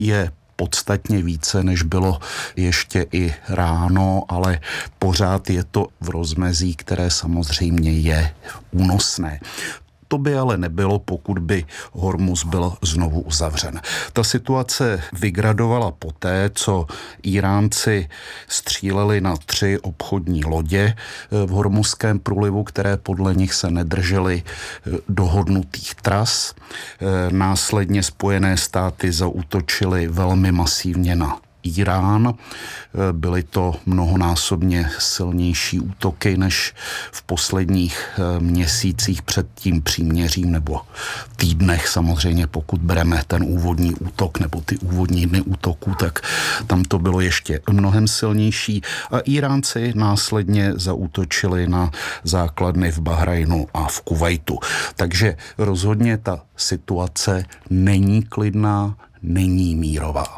je podstatně více, než bylo ještě i ráno, ale pořád je to v rozmezí, které samozřejmě je únosné. To by ale nebylo, pokud by Hormuz byl znovu uzavřen. Ta situace vygradovala poté, co Iránci stříleli na 3 obchodní lodě v Hormuzském průlivu, které podle nich se nedržely dohodnutých tras. Následně Spojené státy zaútočily velmi masivně na Irán. Byly to mnohonásobně silnější útoky než v posledních měsících před tím příměřím nebo týdnech samozřejmě, pokud bereme ten úvodní útok nebo ty úvodní dny útoků, tak tam to bylo ještě mnohem silnější a Iránci následně zaútočili na základny v Bahrajnu a v Kuvajtu. Takže rozhodně ta situace není klidná, není mírová.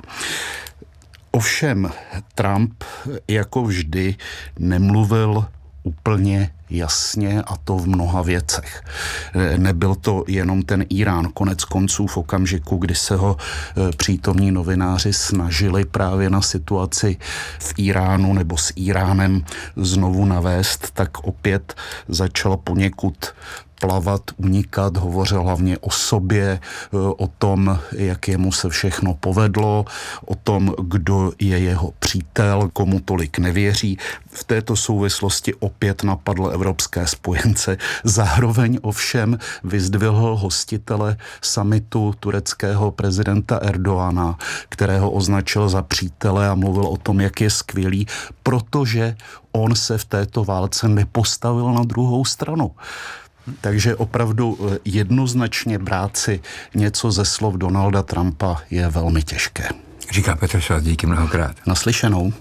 Ovšem Trump jako vždy nemluvil úplně jasně a to v mnoha věcech. Nebyl to jenom ten Irán. Konec konců v okamžiku, kdy se ho přítomní novináři snažili právě na situaci v Iránu nebo s Iránem znovu navést, tak opět začal poněkud plavat, unikat, hovořil hlavně o sobě, o tom, jak jemu se všechno povedlo, o tom, kdo je jeho přítel, komu tolik nevěří. V této souvislosti opět napadl evropské spojence. Zároveň ovšem vyzdvihl hostitele summitu tureckého prezidenta Erdoana, kterého označil za přítele a mluvil o tom, jak je skvělý, protože on se v této válce nepostavil na druhou stranu. Takže opravdu jednoznačně brát si něco ze slov Donalda Trumpa je velmi těžké. Říká Petr Schwarz, díky mnohokrát. Naslyšenou.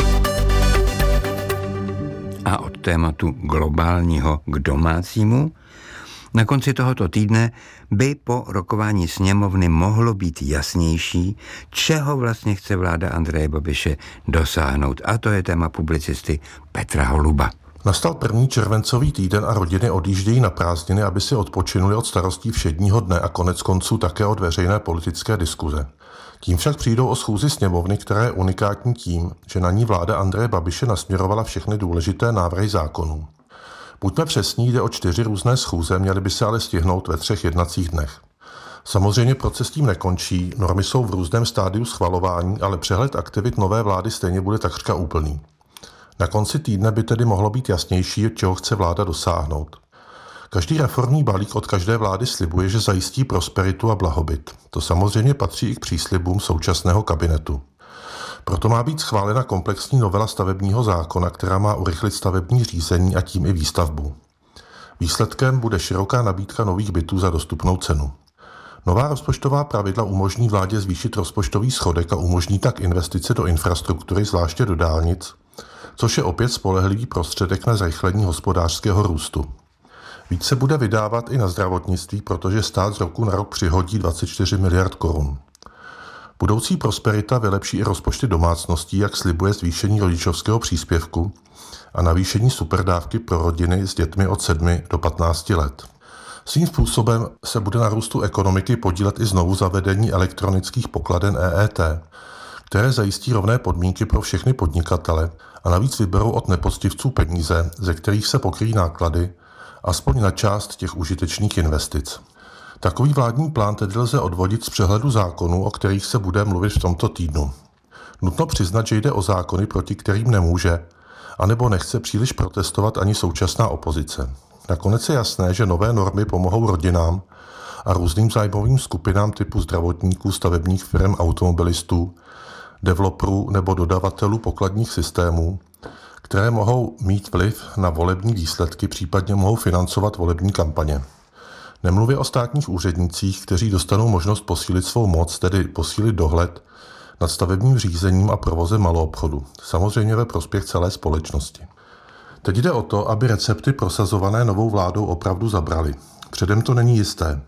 A od tématu globálního k domácímu. Na konci tohoto týdne by po rokování sněmovny mohlo být jasnější, čeho vlastně chce vláda Andreje Babiše dosáhnout. A to je téma publicisty Petra Holuba. Nastal první červencový týden a rodiny odjíždějí na prázdniny, aby si odpočinuli od starostí všedního dne a konec konců také od veřejné politické diskuze. Tím však přijdou o schůzi sněmovny, která je unikátní tím, že na ní vláda Andreje Babiše nasměrovala všechny důležité návrhy zákonů. Buďme přesní, jde o 4 různé schůze, měly by se ale stihnout ve 3 jednacích dnech. Samozřejmě proces tím nekončí, normy jsou v různém stádiu schvalování, ale přehled aktivit nové vlády stejně bude takřka úplný. Na konci týdne by tedy mohlo být jasnější, čeho chce vláda dosáhnout. Každý reformní balík od každé vlády slibuje, že zajistí prosperitu a blahobyt. To samozřejmě patří i k příslibům současného kabinetu. Proto má být schválena komplexní novela stavebního zákona, která má urychlit stavební řízení a tím i výstavbu. Výsledkem bude široká nabídka nových bytů za dostupnou cenu. Nová rozpočtová pravidla umožní vládě zvýšit rozpočtový schodek a umožní tak investice do infrastruktury, zvláště do dálnic, což je opět spolehlivý prostředek na zrychlení hospodářského růstu. Víc se bude vydávat i na zdravotnictví, protože stát z roku na rok přihodí 24 miliard korun. Budoucí prosperita vylepší i rozpočty domácností, jak slibuje zvýšení rodičovského příspěvku a navýšení superdávky pro rodiny s dětmi od 7 do 15 let. Svým způsobem se bude na růstu ekonomiky podílet i znovu zavedení elektronických pokladen EET, které zajistí rovné podmínky pro všechny podnikatele a navíc vyberou od nepoctivců peníze, ze kterých se pokryjí náklady, aspoň na část těch užitečných investic. Takový vládní plán tedy lze odvodit z přehledu zákonů, o kterých se bude mluvit v tomto týdnu. Nutno přiznat, že jde o zákony, proti kterým nemůže, anebo nechce příliš protestovat ani současná opozice. Nakonec je jasné, že nové normy pomohou rodinám a různým zájmovým skupinám typu zdravotníků, stavebních firm, automobilistů, developerů nebo dodavatelů pokladních systémů, které mohou mít vliv na volební výsledky, případně mohou financovat volební kampaně. Nemluvě o státních úřednících, kteří dostanou možnost posílit svou moc, tedy posílit dohled nad stavebním řízením a provozem maloobchodu, samozřejmě ve prospěch celé společnosti. Teď jde o to, aby recepty prosazované novou vládou opravdu zabraly. Předem to není jisté.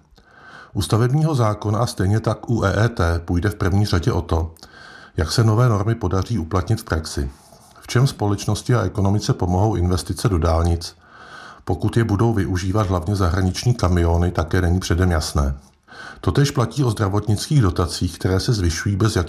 U stavebního zákona a stejně tak u EET půjde v první řadě o to, jak se nové normy podaří uplatnit v praxi. V čem společnosti a ekonomice pomohou investice do dálnic, pokud je budou využívat hlavně zahraniční kamiony, také není předem jasné. Totéž platí o zdravotnických dotacích, které se zvyšují bez